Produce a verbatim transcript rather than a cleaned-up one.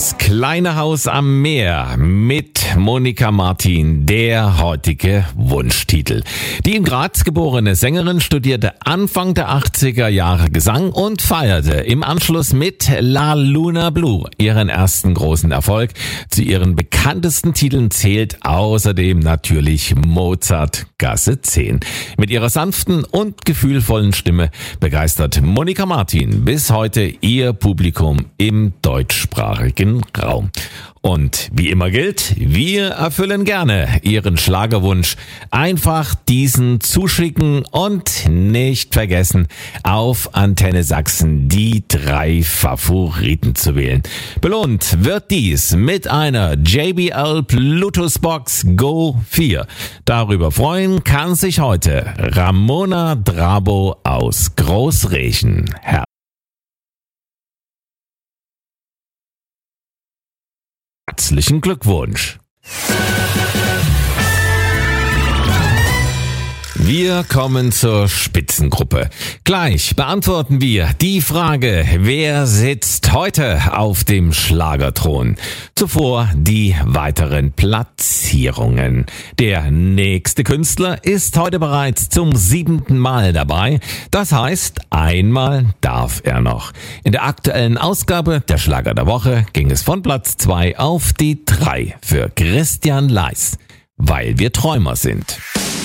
Das kleine Haus am Meer mit Monika Martin, der heutige Wunschtitel. Die in Graz geborene Sängerin studierte Anfang der achtziger Jahre Gesang und feierte im Anschluss mit La Luna Blue ihren ersten großen Erfolg. Zu ihren bekanntesten Titeln zählt außerdem natürlich Mozart Gasse zehn. Mit ihrer sanften und gefühlvollen Stimme begeistert Monika Martin bis heute ihr Publikum im deutschsprachigen Raum. Und wie immer gilt, wir erfüllen gerne Ihren Schlagerwunsch. Einfach diesen zuschicken und nicht vergessen, auf Antenne Sachsen die drei Favoriten zu wählen. Belohnt wird dies mit einer J B L Bluetooth Box Go vier. Darüber freuen kann sich heute Ramona Drabo aus Großrechen. Herzlichen Glückwunsch! Wir kommen zur Spitzengruppe. Gleich beantworten wir die Frage, wer sitzt heute auf dem Schlagerthron? Zuvor die weiteren Platzierungen. Der nächste Künstler ist heute bereits zum siebten Mal dabei. Das heißt, einmal darf er noch. In der aktuellen Ausgabe der Schlager der Woche ging es von Platz zwei auf die drei für Christian Leis, weil wir Träumer sind.